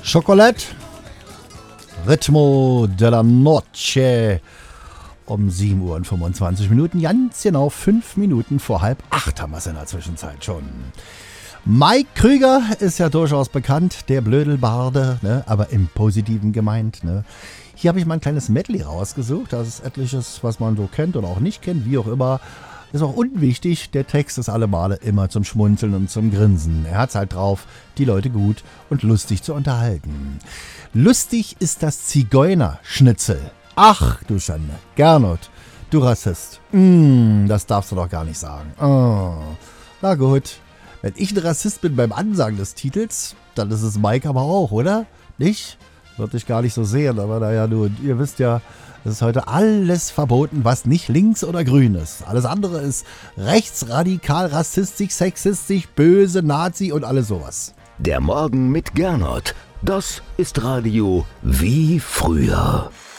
Chocolate, Ritmo della Noche. Um 7 Uhr und 25 Minuten, ganz genau 5 Minuten vor 7:30 haben wir es in der Zwischenzeit schon. Mike Krüger ist ja durchaus bekannt, der Blödelbarde, ne? Aber im Positiven gemeint. Ne? Hier habe ich mal ein kleines Medley rausgesucht. Das ist etliches, was man so kennt oder auch nicht kennt, wie auch immer. Ist auch unwichtig, der Text ist alle Male immer zum Schmunzeln und zum Grinsen. Er hat's halt drauf, die Leute gut und lustig zu unterhalten. Lustig ist das Zigeunerschnitzel. Ach du Schande, Gernot, du Rassist. Das darfst du doch gar nicht sagen. Oh. Na gut, wenn ich ein Rassist bin beim Ansagen des Titels, dann ist es Mike aber auch, oder? Nicht? Würde ich gar nicht so sehen, aber naja, nun, ihr wisst ja, es ist heute alles verboten, was nicht links oder grün ist. Alles andere ist rechtsradikal, rassistisch, sexistisch, böse, Nazi und alles sowas. Der Morgen mit Gernot, das ist Radio wie früher.